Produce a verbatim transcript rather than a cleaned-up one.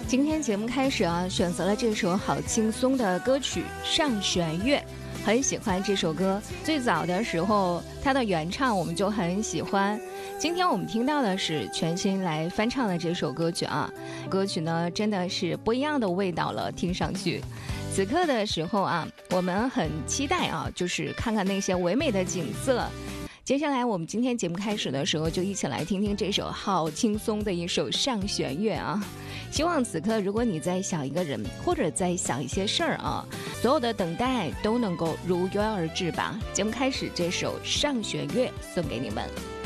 今天节目开始啊，选择了这首好轻松的歌曲《上弦月》，很喜欢这首歌。最早的时候，它的原唱我们就很喜欢。今天我们听到的是全新来翻唱的这首歌曲啊，歌曲呢真的是不一样的味道了，听上去。此刻的时候啊，我们很期待啊，就是看看那些唯美的景色。接下来我们今天节目开始的时候，就一起来听听这首好轻松的一首《上弦月》啊。希望此刻如果你在想一个人，或者在想一些事儿啊，所有的等待都能够如约而至吧。节目开始，这首《上弦月》送给你们。